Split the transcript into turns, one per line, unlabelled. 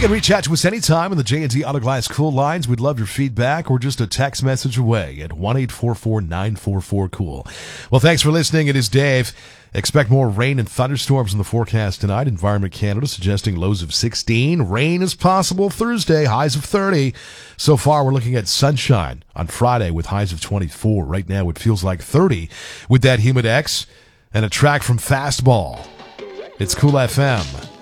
can reach out to us anytime on the J&D Auto Glass Cool lines. We'd love your feedback or just a text message away at 1-844-944-COOL. Well, thanks for listening. It is Dave. Expect more rain and thunderstorms in the forecast tonight. Environment Canada suggesting lows of 16. Rain is possible Thursday, highs of 30. So far, we're looking at sunshine on Friday with highs of 24. Right now, it feels like 30 with that Humidex and a track from Fastball. It's Cool FM.